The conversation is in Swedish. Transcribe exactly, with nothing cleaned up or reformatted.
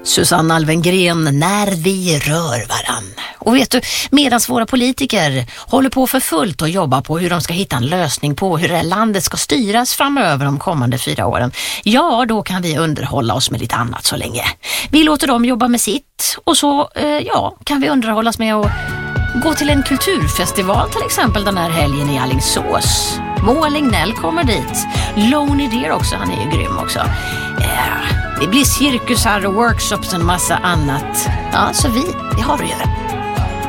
Susanne Alvengren, när vi rör varann. Och vet du, medan våra politiker håller på för fullt och jobbar på hur de ska hitta en lösning på hur det här landet ska styras framöver de kommande fyra åren, ja, då kan vi underhålla oss med lite annat så länge. Vi låter dem jobba med sitt och så, eh, ja, kan vi underhålla oss med att gå till en kulturfestival till exempel den här helgen i Alingsås. Moa Lignell kommer dit. Lonely Deer också, han är ju grym också. Eh, det blir cirkusar och workshops och en massa annat. Ja, så vi, vi har att göra.